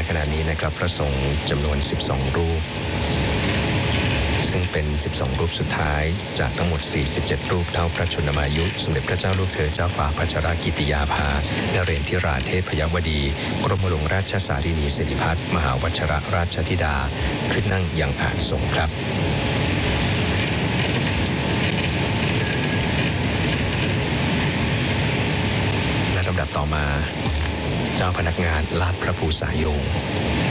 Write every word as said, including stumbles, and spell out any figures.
ขณะนี้นะครับพระสงฆ์จำนวนสิบสองรูปซึ่งเป็นสิบสองรูปสุดท้ายจากทั้งหมดสี่สิบเจ็ดรูปเท่าพระชนมายุสมเด็จพระเจ้าลูกเธอเจ้าฟ้าพัชรกิติยาภานเรนทิราเทพยวดีกรมหลวงราชสารินีสิริพัฒน์มหาวัชรราชธิดาขึ้นนั่งยังอาสงครับและลำดับต่อมาเจ้าพนักงานลาดพระภูษายง